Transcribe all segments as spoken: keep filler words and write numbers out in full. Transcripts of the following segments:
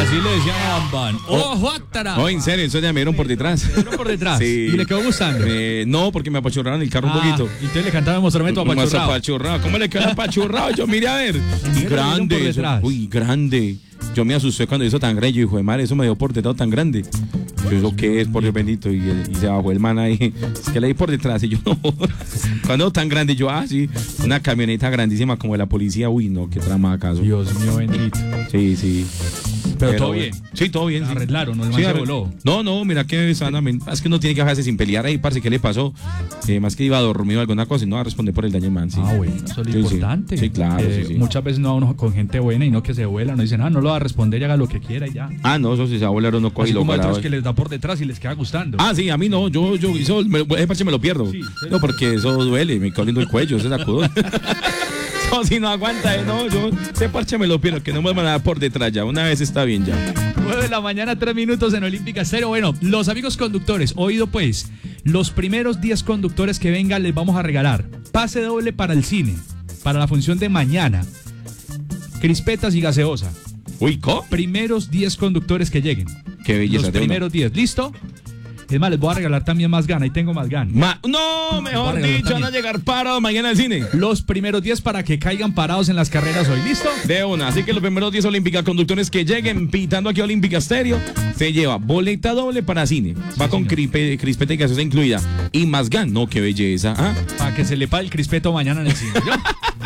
Así le decían a Bambán. ¡Ojo, Atara! No, en serio, eso ya me dieron por detrás. ¿Me dieron por detrás? Sí. ¿Y le quedó gustando? Eh, no, porque me apachurraron el carro Ah, un poquito. Y usted le cantaba Mostrame tu Más apachurrado. apachurrado. ¿Cómo le queda apachurrado? Yo, mire a ver. Y le dieron por grande. Eso, detrás. uy, grande. Yo me asusté cuando hizo tan grande. Yo, hijo de madre, eso me dio por detrás tan grande. Yo, ¿eso qué es, por Dios bendito? Y, el- y se bajó el man ahí. Es que le di por detrás. Y yo, no. Cuando tan grande, yo, ah, sí. Una camioneta grandísima como de la policía. Uy, no, qué tramacazo. Dios mío bendito. Sí, sí. Pero, todo bien. Sí, todo bien. Sí. Arreglaron, ¿no? El man Sí, se arre- voló. No, no, mira que sanamente. Es que uno tiene que bajarse sin pelear ahí, parce. ¿Qué le pasó? Eh, más que iba dormido alguna cosa y no va a responder por el daño del man. Sí. Ah, bueno, eso es lo Sí, sí. importante. Sí, claro, Eh, sí, sí. Muchas veces no va uno con gente buena y no que se vuela, no dicen, ah, no lo va a responder y haga lo que quiera y ya. Ah, no, eso sí se va a volar uno coge y Así lo como para. otros que les da por detrás y les queda gustando. Ah, sí, a mí no, yo, yo, eso, me, ese parche me lo pierdo. Sí, sí. No, porque eso duele, me coliendo el cuello, ese sacudón. No, si no aguanta, eh, no, yo, ese parche me lo pierdo, que no me van a dar por detrás ya, una vez está bien ya. nueve de la mañana, tres minutos en Olímpica Estéreo. Bueno, los amigos conductores, oído pues, los primeros diez conductores que vengan les vamos a regalar pase doble para el cine, para la función de mañana, crispetas y gaseosa. Uy, ¿co? Primeros diez conductores que lleguen. Qué belleza Los de uno. primeros diez, ¿listo? Es más, les voy a regalar también más gana, ahí tengo más gana. Ma- no, mejor Regalar dicho, van también. a llegar parados mañana al cine. Los primeros diez para que caigan parados en las carreras hoy, ¿listo? De una, así que los primeros diez Olímpica conductores que lleguen pitando aquí a Olímpica Estéreo se lleva boleta doble para cine. Va con cripe- crispeta y gaseosa incluida. Y más gan, no, qué belleza. ¿Ah? Para que se le pague el crispeto mañana en el cine. ¿yo?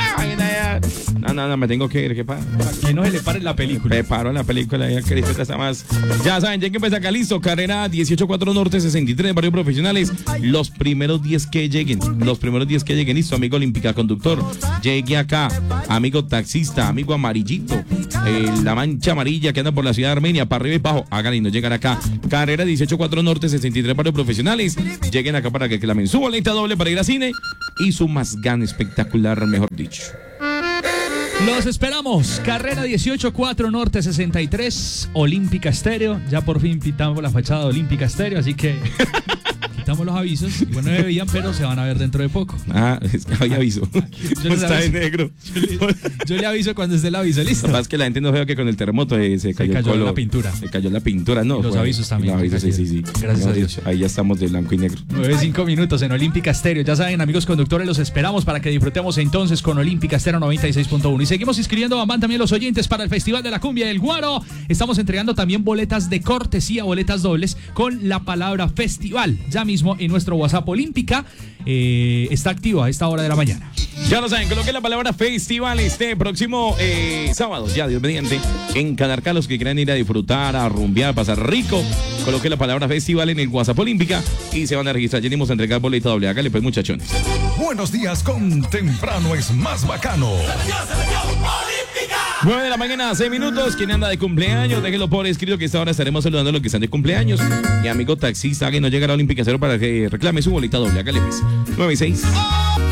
No, no, no, me tengo que ir, ¿qué pasa? Para que no se le pare la película. Preparo la película, ya crispeta está más. Ya saben, lleguen pues acá listo. Carrera dieciocho cuatro Norte sesenta y tres, Barrio Profesionales. Los primeros diez que lleguen, los primeros diez que lleguen, listo, amigo Olímpica Conductor. Llegue acá, amigo taxista, amigo amarillito, eh, la mancha amarilla que anda por la ciudad de Armenia, para arriba y para abajo, hagan y no llegan acá. Carrera dieciocho cuatro Norte sesenta y tres, Barrio Profesionales. Lleguen acá para que clamen su boleta doble para ir a cine y su más gan espectacular, mejor dicho. Los esperamos. Carrera dieciocho cuatro Norte sesenta y tres, Olímpica Estéreo. Ya por fin pintamos la fachada de Olímpica Estéreo, así que quitamos los avisos. Igual no veían, pero se van a ver dentro de poco. Ah, es que hay aviso. Yo les Está aviso. de negro. Yo le aviso cuando esté el aviso, Lo ¿listo? que pasa es que la gente no vea que con el terremoto eh, se cayó, el cayó color. la pintura. Se cayó la pintura, no. Y los fue- avisos también, Los avisos, sí, sí, sí. Gracias a No, Dios. Ahí ya estamos de blanco y negro. nueve cinco minutos en Olímpica Estéreo. Ya saben, amigos conductores, los esperamos para que disfrutemos entonces con Olímpica Estéreo noventa y seis punto uno. Y seguimos inscribiendo a Bambán también los oyentes para el Festival de la Cumbia del Guaro. Estamos entregando también boletas de cortesía, boletas dobles con la palabra festival. Ya mismo en nuestro WhatsApp Olímpica eh, está activo a esta hora de la mañana. Ya lo saben, coloquen la palabra festival este próximo eh, sábado, ya Dios mediante, en Calarcá, los que quieran ir a disfrutar, a rumbear, a pasar rico, coloquen la palabra festival en el WhatsApp Olímpica y se van a registrar. Ya venimos a entregar boleta doble. Hágale pues, muchachones. Buenos días con Temprano es más bacano. nueve de la mañana, seis minutos. ¿Quién anda de cumpleaños? Déjenlo por escrito que esta hora estaremos saludando a los que están de cumpleaños. Y amigo taxista que no llega a la Olímpica Cero para que reclame su bolita doble. Hágale pues. nueve y seis.